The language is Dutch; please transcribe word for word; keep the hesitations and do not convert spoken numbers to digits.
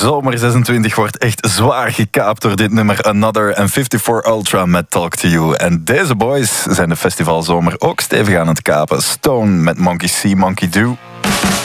zomer zesentwintig wordt echt zwaar gekaapt door dit nummer Another en vijfenvijftig Ultra met Talk to You. En deze boys zijn de festivalzomer ook stevig aan het kapen. Stone met Monkey See, Monkey Do.